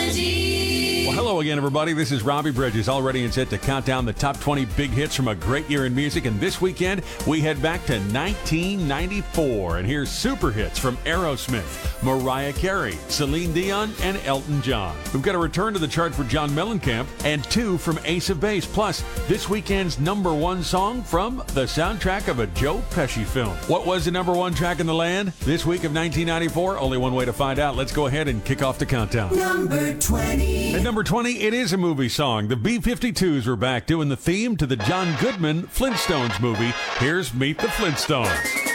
Well, hello again, everybody. This is Robbie Bridges, all ready and set to count down the top 20 big hits from a great year in music. And this weekend, we head back to 1994. And here's super hits from Aerosmith, Mariah Carey, Celine Dion, and Elton John. We've got a return to the chart for John Mellencamp and two from Ace of Base. Plus, this weekend's #1 song from the soundtrack of a Joe Pesci film. What was the #1 track in the land this week of 1994? Only one way to find out. Let's go ahead and kick off the countdown. Number 20. At number 20, it is a movie song. The B-52s were back doing the theme to the John Goodman Flintstones movie. Here's Meet the Flintstones.